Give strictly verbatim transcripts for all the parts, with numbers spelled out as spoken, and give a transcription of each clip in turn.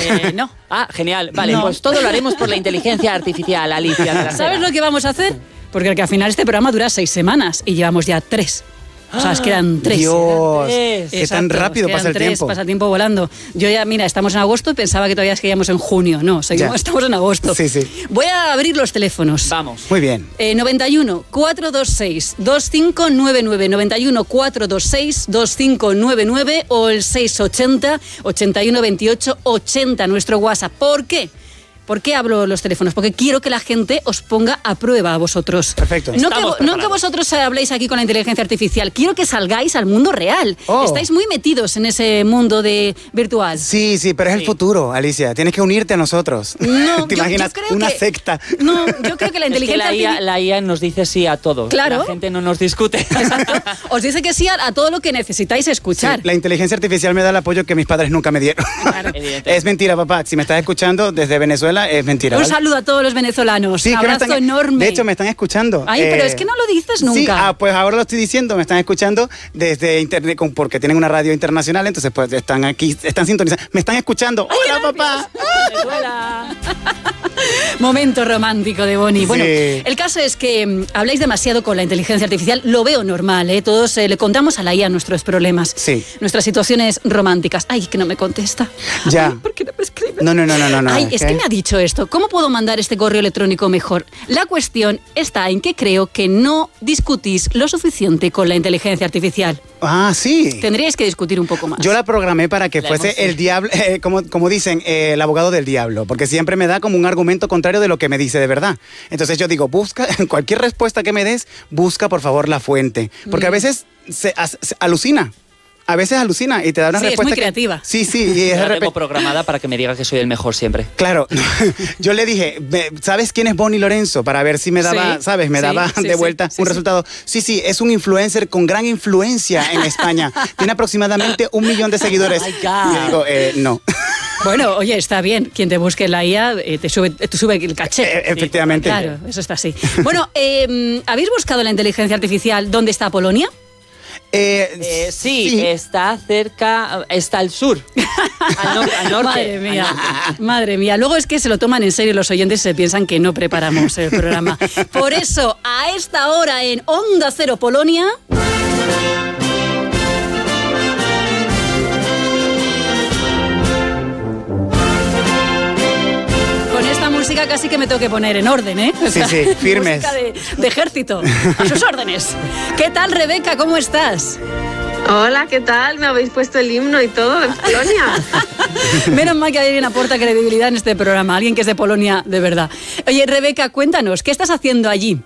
Eh, no. Ah, genial. Vale, No. pues todo lo haremos por la inteligencia artificial, Alicia. de la ¿Sabes Cera. lo que vamos a hacer? Porque que al final este programa dura seis semanas y llevamos ya tres. O sea, es que eran tres. Dios, Tres. qué tan Exacto, rápido quedan pasa el tres, tiempo. Pasa el tiempo volando. Yo ya, mira, estamos en agosto y pensaba que todavía seguíamos en junio. No, seguimos, Ya. estamos en agosto. Sí, sí. Voy a abrir los teléfonos. Vamos. Muy bien. Eh, noventa y uno, cuatrocientos veintiséis, veinticinco noventa y nueve, noventa y uno, cuatrocientos veintiséis, veinticinco noventa y nueve o el seiscientos ochenta, ochenta y uno veintiocho ochenta, nuestro WhatsApp. ¿Por qué? ¿Por qué hablo los teléfonos? Porque quiero que la gente os ponga a prueba a vosotros. Perfecto. No que, Estamos vo- no preparados. que vosotros habléis aquí con la inteligencia artificial. Quiero que salgáis al mundo real. Oh. Estáis muy metidos en ese mundo de virtual. Sí, sí, pero es Sí. el futuro, Alicia. Tienes que unirte a nosotros. No, ¿Te yo- imaginas? yo creo Una que- secta. No, yo creo que la Es que inteligencia la I A, artificial... la I A nos dice sí a todo. Claro. La gente no nos discute. Os dice que sí a, a todo lo que necesitáis Sí, escuchar. la inteligencia artificial me da el apoyo que mis padres nunca me dieron. Evidente. Es mentira, papá. Si me estás escuchando desde Venezuela, es mentira. Un ¿vale? saludo a todos los venezolanos. Sí, Un que me abrazo están- enorme. De hecho, me están escuchando. Ay, pero Eh, es que no lo dices Sí, nunca. ah, pues ahora lo estoy diciendo. Me están escuchando desde internet con- porque tienen una radio internacional, entonces pues están aquí, están sintonizando. Me están escuchando. Hola, papá. Venezuela. Momento romántico de Bonnie. Sí. Bueno, el caso es que mm, habláis demasiado con la inteligencia artificial. Lo veo normal, ¿eh? Todos eh, le contamos a la I A nuestros problemas. Sí. Nuestras situaciones románticas. Ay, que no me contesta. Ya. Ay, ¿por qué no me escribe? No, no, no, no, no, no. Ay, es ¿qué? que me ha dicho esto. ¿Cómo puedo mandar este correo electrónico mejor? La cuestión está en que creo que no discutís lo suficiente con la inteligencia artificial. Ah, sí. Tendríais que discutir un poco más. Yo la programé para que La fuese hemos- el diablo, eh, como, como dicen, eh, el abogado del diablo, porque siempre me da como un argumento contrario de lo que me dice de verdad. Entonces yo digo, busca, cualquier respuesta que me des, busca por favor la fuente, porque a veces se, as- se alucina. A veces alucina y te da una Sí, es respuesta. muy que- creativa. Sí, sí, y es Yo de la tengo repente. programada para que me diga que soy el mejor siempre. Claro, yo le dije, "Ve, ¿sabes quién es Bonnie Lorenzo? Para ver si me daba, Sí, ¿sabes? Me sí, daba sí, de sí, vuelta sí, un sí. resultado. Sí, sí, es un influencer con gran influencia en España. Tiene aproximadamente un millón de seguidores. Oh my God. Y yo digo, eh, no. Bueno, oye, está bien. Quien te busque en la I A eh, te, sube, te sube el caché. Eh, efectivamente. Claro, eso está así. Bueno, eh, ¿habéis buscado la inteligencia artificial dónde está Polonia? Eh, Eh, sí, está cerca, está al sur. Al, nor- al norte. Madre al mía, norte. madre mía. Luego es que se lo toman en serio los oyentes y se piensan que no preparamos el programa. Por eso, a esta hora en Onda Cero Polonia... Con esta música casi que me tengo que poner en orden, ¿eh? O Sí, sí, firmes. Música de, de ejército, a sus órdenes. ¿Qué tal, Rebeca? ¿Cómo estás? Hola, ¿qué tal? Me habéis puesto el himno y todo de Polonia. Menos mal que alguien aporta credibilidad en este programa, alguien que es de Polonia de verdad. Oye, Rebeca, cuéntanos, ¿qué estás haciendo allí?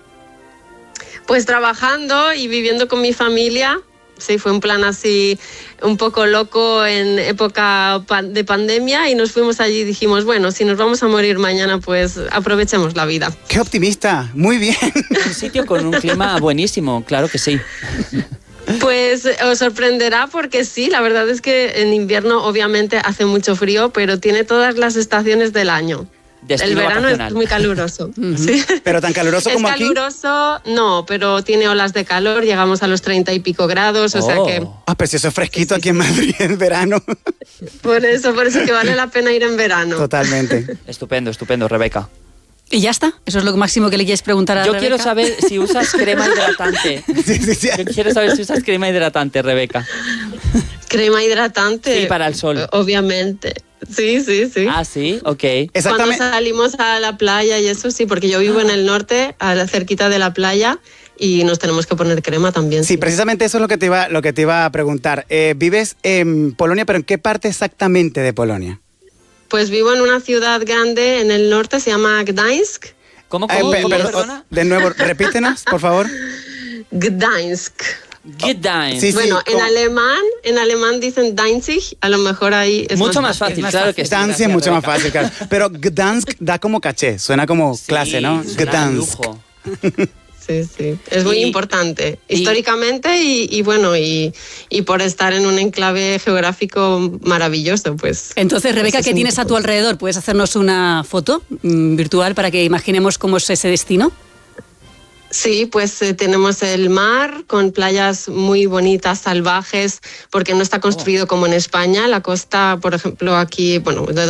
Pues trabajando y viviendo con mi familia. Sí, fue un plan así un poco loco en época pan- de pandemia y nos fuimos allí y dijimos, bueno, si nos vamos a morir mañana, pues aprovechemos la vida. qué optimista. Muy bien. Un sitio con un clima buenísimo, claro que sí. Pues os sorprenderá porque sí, la verdad es que en invierno obviamente hace mucho frío, pero tiene todas las estaciones del año. El Destino verano vacacional. es muy caluroso. Sí. Pero tan caluroso Es como aquí. caluroso, no, pero tiene olas de calor, llegamos a los treinta y pico grados, o sea Oh. que Ah, pero si eso es fresquito aquí en Madrid en verano. por eso, por eso que vale la pena ir en verano. Totalmente. Estupendo, estupendo, Rebeca. Y ya está, eso es lo máximo que le quieres preguntar a Yo Rebeca. quiero saber si usas crema hidratante. Sí, sí, sí. Yo quiero saber si usas crema hidratante, Rebeca. Crema hidratante. Sí, para el sol. Obviamente. Sí, sí, sí. Ah, sí, ok. Cuando Exactamente. salimos a la playa y eso sí, porque yo vivo en el norte, a la cerquita de la playa, y nos tenemos que poner crema también. Sí, precisamente eso es lo que te iba, lo que te iba a preguntar. Eh, vives en Polonia, pero ¿en qué parte exactamente de Polonia? Pues vivo en una ciudad grande en el norte, se llama Gdańsk. ¿Cómo, Eh, cómo, pe- cómo, perdón, perdona? de nuevo, repítenos, por favor. Gdańsk. Gdańsk. Sí, Bueno, en como- alemán, en alemán dicen Danzig, a lo mejor ahí es Mucho más fácil, más claro fácil. que sí. Gdansk es gracias, mucho más Rebeca. fácil, claro. Pero Gdansk da como caché, suena como Sí, clase, ¿no? suena a Gdansk. lujo. Sí, sí, es muy Y- importante y- históricamente y, y bueno, y, y por estar en un enclave geográfico maravilloso, pues. Entonces, Rebeca, Eso ¿qué es tienes a tu importante. alrededor? ¿Puedes hacernos una foto mm, virtual para que imaginemos cómo es ese destino? Sí, pues eh, tenemos el mar con playas muy bonitas, salvajes, porque no está construido como en España. La costa, por ejemplo, aquí, bueno, de